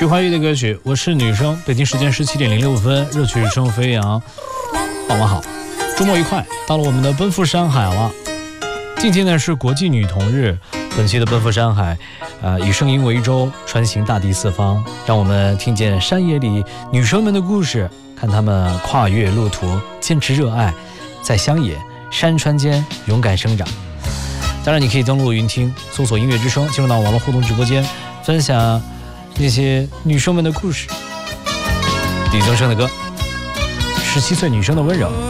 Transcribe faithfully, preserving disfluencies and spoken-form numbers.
徐怀钰的歌曲《我是女生》，北京时间十七点零六分，热曲声飞扬。傍晚好，周末愉快，到了我们的奔赴山海了。今天呢是国际女童日，本期的奔赴山海，呃，以声音为舟，穿行大地四方，让我们听见山野里女生们的故事，看她们跨越路途，坚持热爱，在乡野山川间勇敢生长。当然，你可以登录云听，搜索音乐之声，进入到网络互动直播间，分享那些女生们的故事。李宗盛的歌《十七岁女生的温柔》。